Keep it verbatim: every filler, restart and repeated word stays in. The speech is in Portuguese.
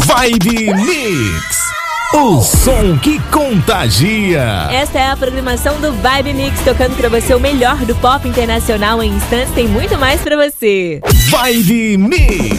Vibe Mix, o som que contagia. Esta é a programação do Vibe Mix, tocando pra você o melhor do pop internacional. Em instantes tem muito mais pra você. Vibe Mix.